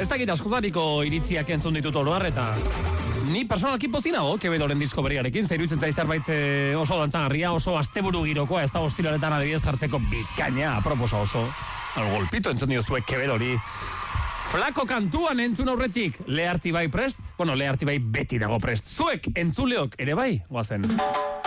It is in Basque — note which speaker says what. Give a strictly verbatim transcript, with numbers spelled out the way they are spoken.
Speaker 1: Ez dakit askotariko iritziak entzun ditut oroar eta ni personalki pozinago Quevedoren disko berriarekin, zer iruditzen zait zerbait e, oso dantzagarria, oso asteburu girokoa, ez da ostilaretan adibidez jartzeko bikaina, aproposa oso. Al golpito entzun diozue Quevedori. Flako kantuan entzun aurretik, Learti bai prest? Bueno, Learti bai beti dago prest. Zuek entzuleok ere bai, goazen.